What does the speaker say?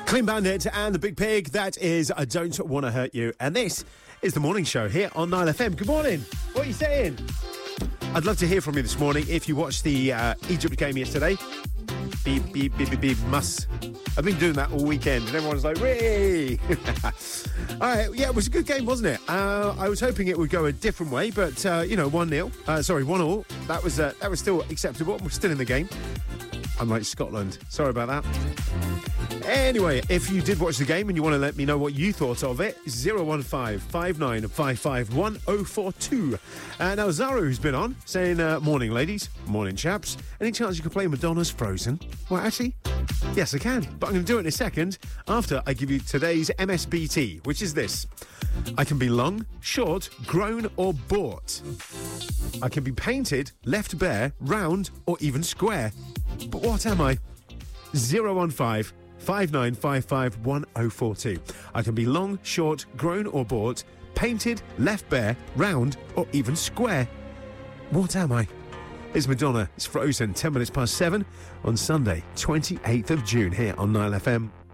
Clean Bandit and the Big Pig. That is I Don't Want to Hurt You. And this is the morning show here on 9FM. Good morning. What are you saying? I'd love to hear from you this morning if you watched the Egypt game yesterday. Beep, beep, beep, beep, beep, must. I've been doing that all weekend and everyone's like, "Whee!" All right, yeah, it was a good game, wasn't it? I was hoping it would go a different way, but, 1-0. 1-1. That was still acceptable. We're still in the game. Unlike Scotland. Sorry about that. Anyway, if you did watch the game and you want to let me know what you thought of it, 015 5955 1042. Now, Zara, who's been on, saying, morning, ladies. Morning, chaps. Any chance you could play Madonna's Frozen? Well, actually, yes, I can. But I'm going to do it in a second after I give you today's MSBT, which is this. I can be long, short, grown or bought. I can be painted, left bare, round or even square. But what am I? 015 5955 1042. I can be long, short, grown or bought, painted, left bare, round or even square. What am I? It's Madonna. It's Frozen. 10 minutes past 7 on Sunday, 28th of June here on 9FM.